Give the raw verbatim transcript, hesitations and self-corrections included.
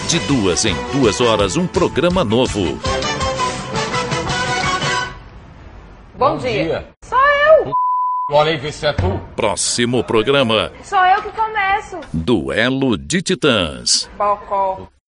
De duas em duas horas, um programa novo. Bom, Bom dia. dia. Sou eu. Olha aí, vê se é tu. Próximo programa. Sou eu que começo. Duelo de Titãs. Bocó.